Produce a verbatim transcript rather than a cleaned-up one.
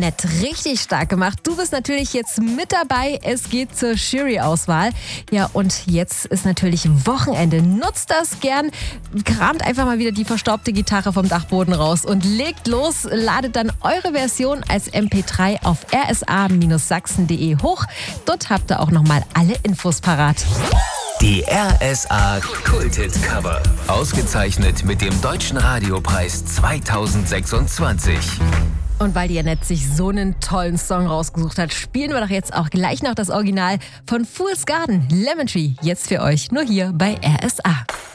Annette richtig stark gemacht. Du bist natürlich jetzt mit dabei. Es geht zur Jury-Auswahl. Ja, und jetzt ist natürlich Wochenende. Nutzt das gern. Kramt einfach mal wieder die verstaubte Gitarre vom Dachboden raus und legt los. Ladet dann eure Version als M P drei auf r s a Sachsen punkt d e hoch. Dort habt ihr auch nochmal alle Infos parat. Die R S A Kulthit-Cover. Ausgezeichnet mit dem Deutschen Radiopreis zweitausendsechsundzwanzig. Und weil die Annette sich so einen tollen Song rausgesucht hat, spielen wir doch jetzt auch gleich noch das Original von Fool's Garden, Lemon Tree. Jetzt für euch nur hier bei R S A.